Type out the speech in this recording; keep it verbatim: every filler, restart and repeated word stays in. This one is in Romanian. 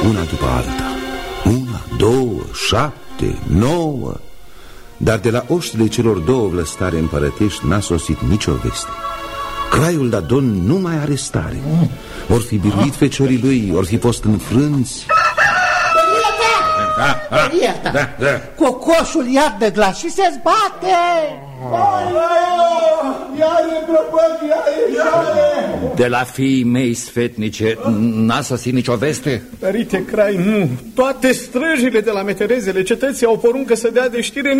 una după alta. Una, două, șapte, nouă. Dar de la oștile celor două vlăstare împărătești n-a sosit nicio veste. Craiul Dadon nu mai are stare. Or fi biruit feciorii lui, or fi fost înfrânți. Da, da, da, da. Cocoșul iar de glas și se zbate. De la fiii mei sfetnice n-a sosit nicio veste? Părinte Crai, nu. Toate străjile de la meterezele cetății au poruncă să dea de știre